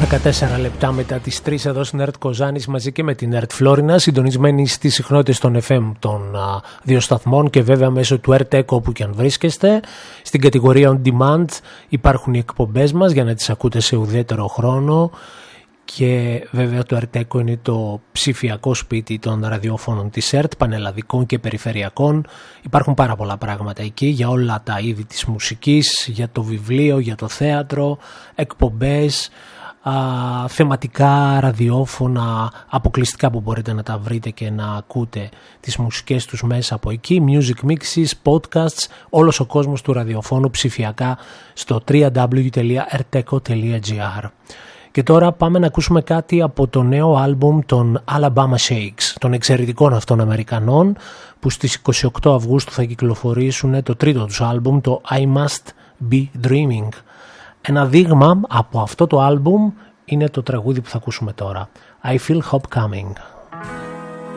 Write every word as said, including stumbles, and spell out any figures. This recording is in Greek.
δεκατέσσερα λεπτά μετά τις τρεις εδώ στην ΕΡΤ Κοζάνης μαζί και με την ΕΡΤ Φλόρινα, συντονισμένοι στις συχνότητες των εφ εμ των α, δύο σταθμών και βέβαια μέσω του ΕΡΤ Echo όπου και αν βρίσκεστε. Στην κατηγορία On Demand υπάρχουν οι εκπομπές μας για να τις ακούτε σε ουδέτερο χρόνο και βέβαια το ΕΡΤ Echo είναι το ψηφιακό σπίτι των ραδιοφώνων της ΕΡΤ, πανελλαδικών και περιφερειακών. Υπάρχουν πάρα πολλά πράγματα εκεί για όλα τα είδη της μουσικής, για το βιβλίο, για το θέατρο, εκπομπές, α, θεματικά ραδιόφωνα αποκλειστικά που μπορείτε να τα βρείτε και να ακούτε τις μουσικές τους μέσα από εκεί, music mixes, podcasts, όλος ο κόσμος του ραδιοφώνου ψηφιακά στο double-u double-u double-u τελεία ερτέκο τελεία τζι άρ. Και τώρα πάμε να ακούσουμε κάτι από το νέο άλμπουμ των Alabama Shakes, των εξαιρετικών αυτών Αμερικανών, που στις είκοσι οκτώ Αυγούστου θα κυκλοφορήσουν το τρίτο τους άλμπουμ, το I Must Be Dreaming. Ένα δείγμα από αυτό το άλμπουμ είναι το τραγούδι που θα ακούσουμε τώρα, I Feel Hope Coming.